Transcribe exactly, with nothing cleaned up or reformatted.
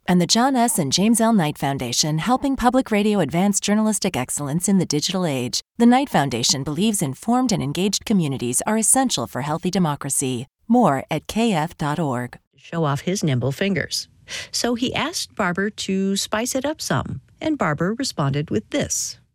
And the John S. and James L. Knight Foundation, helping public radio advance journalistic excellence in the digital age. The Knight Foundation believes informed and engaged communities are essential for healthy democracy. More at k f dot org. Show off his nimble fingers. So he asked Barber to spice it up some, and Barber responded with this.